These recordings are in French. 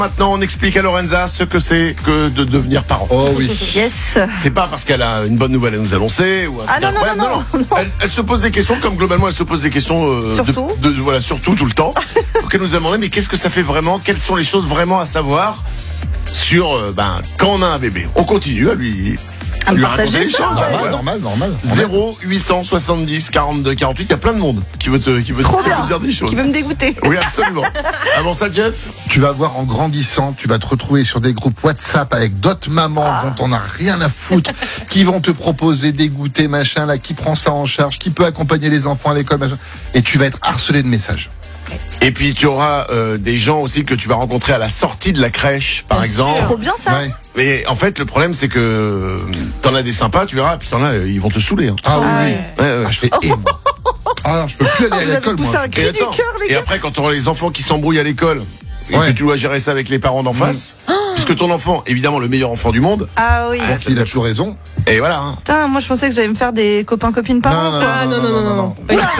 Maintenant, on explique à Lorenza ce que c'est que de devenir parent. Oh oui. Yes. C'est pas parce qu'elle a une bonne nouvelle à nous annoncer. Ou un Ah truc non, incroyable. non. Elle se pose des questions, comme globalement elle se pose des questions Surtout voilà, surtout tout le temps. Donc elle nous a demandé, mais qu'est-ce que ça fait vraiment? Quelles sont les choses vraiment à savoir sur quand on a un bébé? On continue à lui raconter les choses. Normal. 0870 42 48. Il y a plein de monde qui veut te dire des choses. Qui veut me dégoûter. Oui, absolument. Avant ça, Jeff, Tu vas voir en grandissant, tu vas te retrouver sur des groupes WhatsApp avec d'autres mamans dont on n'a rien à foutre, qui vont te proposer des goûters, machin, là, qui prend ça en charge, qui peut accompagner les enfants à l'école, machin. Et tu vas être harcelé de messages. et puis tu auras des gens aussi que tu vas rencontrer à la sortie de la crèche, par exemple. Trop bien ça. Ouais. Mais en fait, le problème, c'est que t'en as des sympas, tu verras, puis t'en as, ils vont te saouler. Hein. Ah oui, oui. Ouais. Ah, je fais moi. Ah non, je peux plus aller à Vous avez l'école, poussé moi. un cri Et du attends, cœur, les et gars. après, quand tu auras les enfants qui s'embrouillent à l'école, et Ouais. que tu dois gérer ça avec les parents d'en face, puisque ton enfant, évidemment, le meilleur enfant du monde, Ah oui. Ah, Il a toujours raison. et voilà. Hein. Putain, moi je pensais que j'allais me faire des copains-copines parents. Non.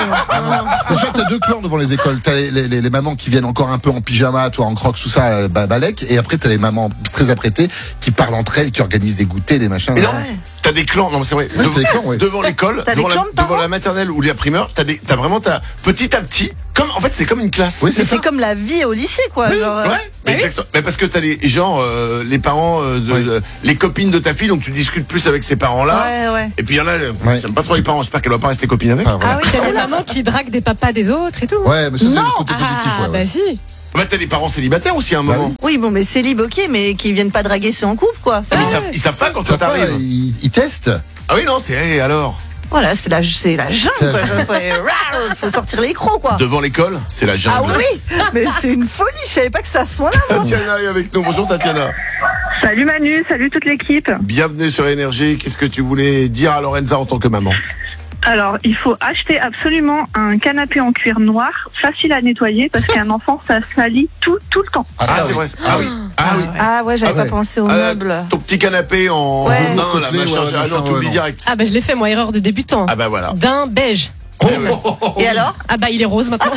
Déjà, t'as deux clans devant les écoles. T'as les mamans qui viennent encore un peu en pyjama, toi en crocs, tout ça, balèque. Et après, t'as les mamans très apprêtées qui parlent entre elles, qui organisent des goûters, des machins. Et non, Ouais. t'as des clans, non mais c'est vrai, Ouais, t'as des clans, ouais. devant l'école, T'as des clans de parents devant la maternelle ou la primaire, t'as vraiment petit à petit, en fait c'est comme une classe. Oui, Mais c'est ça. c'est comme la vie au lycée, quoi. Oui, genre, ouais, mais exactement. Mais parce que t'as les parents, les copines de ta fille, donc tu discutes plus avec ces parents-là. Ouais. Et puis il y en a, Ouais. j'aime pas trop les parents, j'espère qu'elle va pas rester copine avec. Ah, voilà. Ah oui, T'as des mamans qui draguent des papas des autres et tout. Ouais, mais ça, c'est Non. le côté positif. Ouais, Bah ouais. si. Bah t'as des parents célibataires aussi à un Bah moment. Oui, bon, mais c'est libre, ok, mais qui viennent pas draguer ceux en couple, quoi. Mais ils savent pas quand ça Ça part, t'arrive. ils testent. Ah oui, non, alors. Voilà, c'est la jungle, C'est la quoi. Faut sortir les crocs, quoi. Devant l'école, c'est la jungle. Ah oui, mais c'est une folie, je savais pas que c'était à ce point-là, moi. Tatiana est avec nous. Bonjour Tatiana. Salut Manu, salut toute l'équipe. Bienvenue sur Énergie. Qu'est-ce que tu voulais dire à Lorenza en tant que maman? Alors, il faut acheter absolument un canapé en cuir noir, facile à nettoyer, parce qu'un enfant, ça salit tout le temps. Ah, ça, c'est oui. vrai. Ah oui. Ah oui. Ah ouais, j'avais Ah ouais. pas pensé aux Ah, meubles. ton petit canapé en Ouais. daim, là, Côtelé, machin. ouais, Ah non, machin, t'oublies ouais, direct. Ah bah je l'ai fait moi, erreur de débutant. Ah bah voilà. D'un beige. Et alors? Ah bah il est rose maintenant.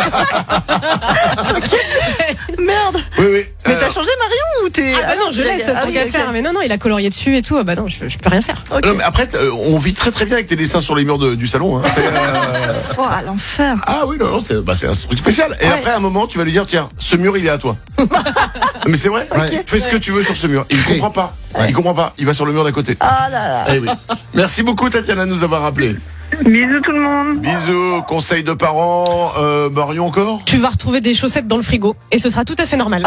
Merde. Oui. Mais t'as changé Marion ou t'es... Ah bah non, je laisse, Ah tant oui, qu'à ok. faire. Mais non, il a colorié dessus et tout. Ah bah non, je peux rien faire. Ok. Non, mais après, on vit très très bien avec tes dessins sur les murs du salon. Hein. Oh, l'enfer. Ah oui, non, c'est un truc spécial. Et Ouais. après, à un moment, tu vas lui dire, tiens, ce mur, il est à toi. Mais c'est vrai. Ouais. Fais ce que tu veux sur ce mur. Il Crée. comprend pas. Ouais. Il comprend pas. Il va sur le mur d'à côté. Ah là là. Eh oui. Merci beaucoup, Tatiana, de nous avoir rappelé. Bisous tout le monde. Bisous, conseils de parents. Marion encore? Tu vas retrouver des chaussettes dans le frigo et ce sera tout à fait normal.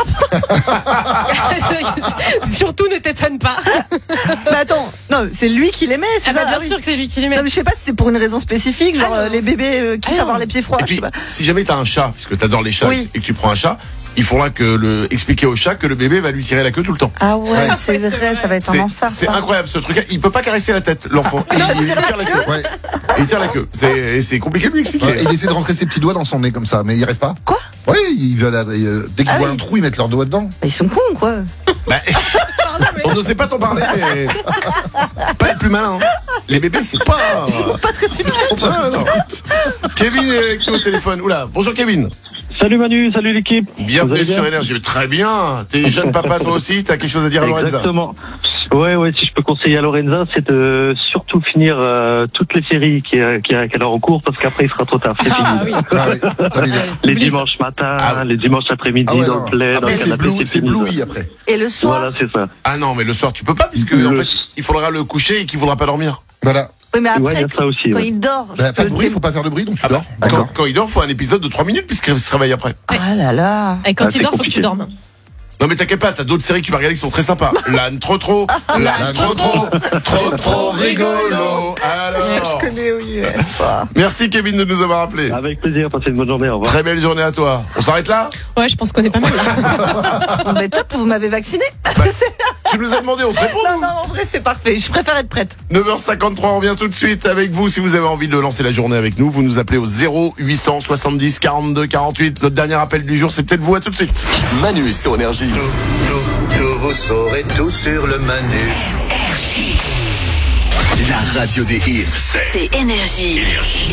Surtout ne t'étonne pas. Mais attends, non, c'est lui qui les met, c'est Ah bah ça? bien oui. sûr que c'est lui qui les met. Non, mais je sais pas si c'est pour une raison spécifique, genre Ah non, les bébés qui Ah savent non. avoir les pieds froids, Et je sais puis, pas. si jamais t'as un chat, puisque t'adores les chats Oui. et que tu prends un chat, il faudra expliquer au chat que le bébé va lui tirer la queue tout le temps. Ah ouais, c'est c'est vrai, vrai. ça va être un enfer. C'est ça. incroyable ce truc. Il peut pas caresser la tête, l'enfant. Il tire la queue. Ouais. Il tire la queue. C'est compliqué de lui expliquer. Ouais, il essaie de rentrer ses petits doigts dans son nez comme ça, mais il n'y arrive pas. Quoi? Oui, ils veulent, dès qu'ils Ah voient oui. un trou, ils mettent leurs doigts dedans. Bah, ils sont cons, quoi. Bah, on n'osait pas t'en parler, mais c'est pas les plus malins. Hein. Les bébés, c'est pas. Pas très Ah, non. Kevin est avec nous au téléphone. Oula, bonjour Kevin. Salut Manu, salut l'équipe. Vous Bienvenue allez bien sur Énergie. Très bien. T'es jeune papa toi aussi. T'as quelque chose à dire à Lorenza? Exactement. Ouais, si je peux conseiller à Lorenza, c'est de surtout finir toutes les séries qu'elle a en cours, parce qu'aaprès il sera trop tard. C'est Ah fini. oui. Ah oui. Ah, mais Les Oublie dimanches matin, Ah ouais. les dimanches après-midi, ah ouais, dans non. le plaid, dans Après, le c'est canapé, c'est fini. Bluey après. Et le soir? Voilà, c'est ça. Ah non, mais le soir tu peux pas puisque en fait il faudra le coucher et qu'il voudra pas dormir. Voilà. Oui, mais Ouais, il y après, a ça aussi. quand ouais. il dort, Bah, je pas de peux bruit, faut pas faire de bruit, donc tu dors. Quand, D'accord. quand il dort, faut un épisode de 3 minutes puisqu'il se réveille après. Ah là là. Et quand Ah, il c'est dort, faut que compliqué. tu dormes. Non mais t'inquiète pas, t'as d'autres séries que tu vas regarder qui sont très sympas. L'âne trop l'âne trop rigolo. Alors, connais, oui. Ouais. merci Kevin de nous avoir appelé. Avec plaisir, passez une bonne journée, au revoir. Très belle journée à toi. On s'arrête là? Ouais, je pense qu'on est pas mal là. Mais top, vous m'avez vacciné. Tu nous as demandé, on te répond. Non, en vrai, c'est parfait. Je préfère être prête. 9h53, on revient tout de suite avec vous. Si vous avez envie de lancer la journée avec nous, vous nous appelez au 0870 42 48. Notre dernier appel du jour, c'est peut-être vous. À tout de suite. Manu sur Énergie. Tout, vous saurez tout sur le Manu. La radio des hits. C'est Énergie.